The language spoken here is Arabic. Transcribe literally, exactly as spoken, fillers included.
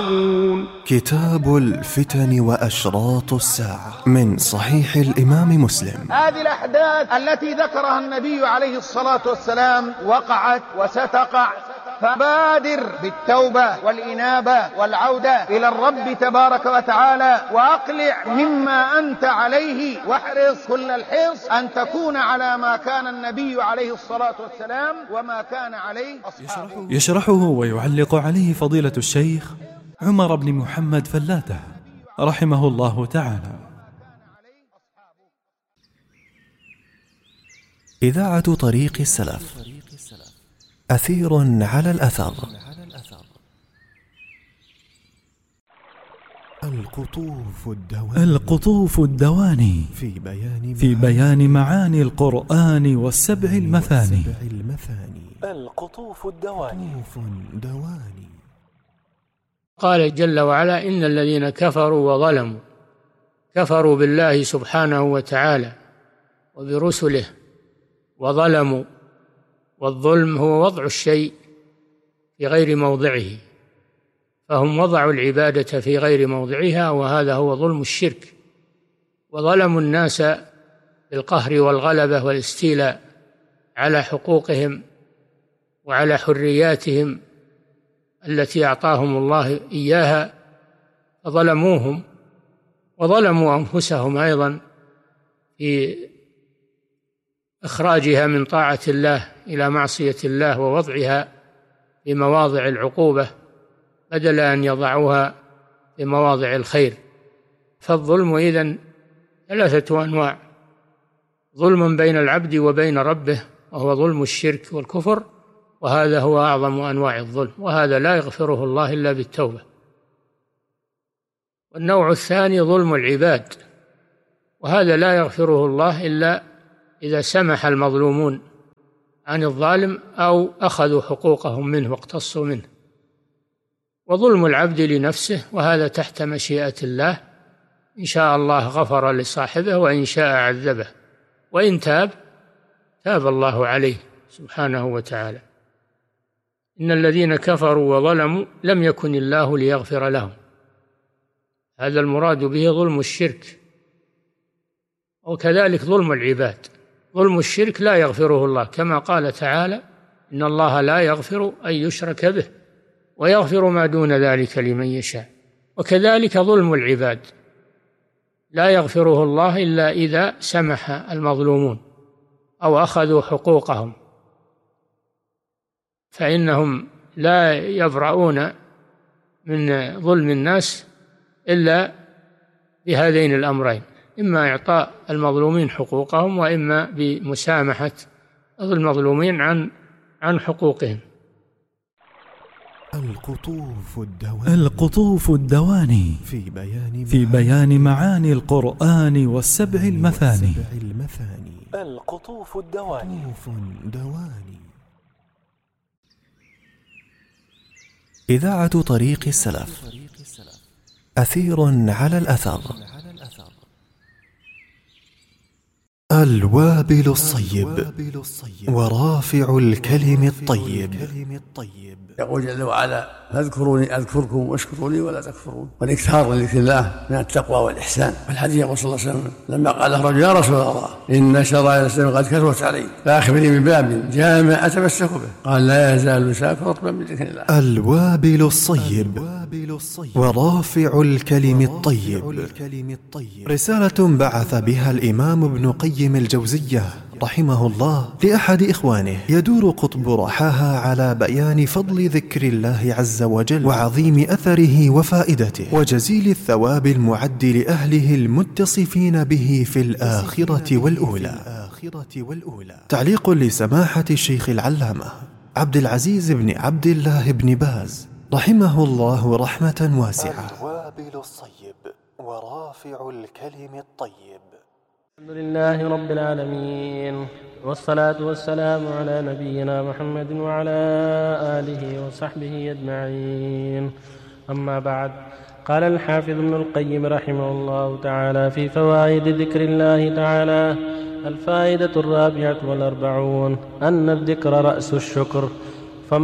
كتاب الفتن وأشراط الساعة من صحيح الإمام مسلم. هذه الأحداث التي ذكرها النبي عليه الصلاة والسلام وقعت وستقع، فبادر بالتوبة والإنابة والعودة إلى الرب تبارك وتعالى، وأقلع مما أنت عليه، واحرص كل الحرص أن تكون على ما كان النبي عليه الصلاة والسلام وما كان عليه أصحابه. يشرحه ويعلق عليه فضيلة الشيخ عمر بن محمد فلاتة رحمه الله تعالى. إذاعة طريق السلف، أثير على الأثر. القطوف الدواني, القطوف الدواني في بيان, في بيان معاني القرآن والسبع المثاني. القطوف الدواني. دواني. قال جل وعلا: إن الذين كفروا وظلموا كفروا بالله سبحانه وتعالى وبرسله وظلموا، والظلم هو وضع الشيء في غير موضعه، فهم وضعوا العبادة في غير موضعها، وهذا هو ظلم الشرك. وظلموا الناس بالقهر والغلبة والاستيلاء على حقوقهم وعلى حرياتهم التي أعطاهم الله إياها، فظلموهم وظلموا أنفسهم أيضا في إخراجها من طاعة الله إلى معصية الله ووضعها في مواضع العقوبة بدل أن يضعوها في مواضع الخير. فالظلم إذن ثلاثة أنواع: ظلم بين العبد وبين ربه، وهو ظلم الشرك والكفر، وهذا هو أعظم أنواع الظلم، وهذا لا يغفره الله إلا بالتوبة. والنوع الثاني ظلم العباد، وهذا لا يغفره الله إلا إذا سمح المظلومون عن الظالم أو أخذوا حقوقهم منه واقتصوا منه. وظلم العبد لنفسه، وهذا تحت مشيئة الله، إن شاء الله غفر لصاحبه وإن شاء عذبه، وإن تاب تاب الله عليه سبحانه وتعالى. إن الذين كفروا وظلموا لم يكن الله ليغفر لهم، هذا المراد به ظلم الشرك. وكذلك ظلم العباد، ظلم الشرك لا يغفره الله، كما قال تعالى: إن الله لا يغفر أن يشرك به ويغفر ما دون ذلك لمن يشاء. وكذلك ظلم العباد لا يغفره الله إلا إذا سمح المظلومون أو أخذوا حقوقهم، فإنهم لا يبرؤون من ظلم الناس إلا بهذين الأمرين: إما إعطاء المظلومين حقوقهم، وإما بمسامحة المظلومين عن عن حقوقهم. القطوف الدواني, القطوف الدواني في بيان, في بيان معاني القرآن والسبع المثاني. القطوف الدواني. دواني. إذاعة طريق السلف، أثير على الأثر. الوابل الصيب ورافع الكلم الطيب. يقول جل وعلا: فاذكروني أذكركم واشكروا لي ولا تكفرون. والإكثار لذكر الله من التقوى والإحسان. والحديث يقول صلى الله عليه وسلم لما قال له رجل: يا رسول الله، إن شرائع الإسلام قد كثرت علي، فأخبرني بباب جامع أتمسك به. قال: لا يزال لسانك رطبا بذكر الله. الوابل الصيب ورافع الكلم الطيب. رسالة بعث بها الإمام ابن قيم الجوزية رحمه الله لأحد إخوانه، يدور قطب رحاها على بيان فضل ذكر الله عز وجل وعظيم أثره وفائدته وجزيل الثواب المعد لأهله المتصفين به في الآخرة والأولى. تعليق لسماحة الشيخ العلامة عبد العزيز بن عبد الله بن باز رحمه الله رحمة واسعة. الوابل الصيب ورافع الكلم الطيب. الحمد لله رب العالمين، والصلاة والسلام على نبينا محمد وعلى آله وصحبه أجمعين. أما بعد، قال الحافظ ابن القيم رحمه الله تعالى في فوائد ذكر الله تعالى: الفائدة الرابعة والأربعون أن الذكر رأس الشكر،